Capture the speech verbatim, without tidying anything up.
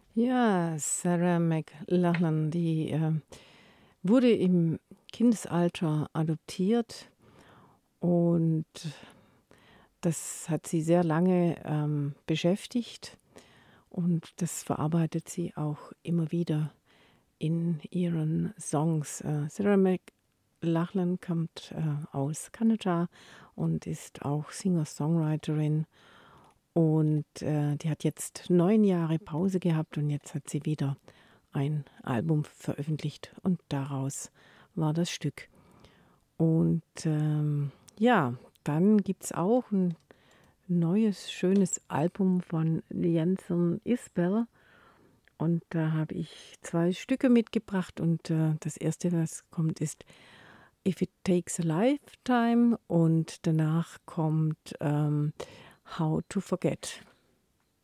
Ja, Sarah McLachlan, die, äh, wurde im Kindesalter adoptiert und das hat sie sehr lange, ähm, beschäftigt und das verarbeitet sie auch immer wieder in ihren Songs. Äh, Sarah McLachlan kommt, äh, aus Kanada und ist auch Singer-Songwriterin und, äh, die hat jetzt neun Jahre Pause gehabt und jetzt hat sie wieder ein Album veröffentlicht und daraus war das Stück. Und, ähm, ja, dann gibt's auch ein neues, schönes Album von Janson Isbell und da habe ich zwei Stücke mitgebracht und, äh, das erste, was kommt, ist „If It Takes a Lifetime“ und danach kommt, ähm, „How to Forget“.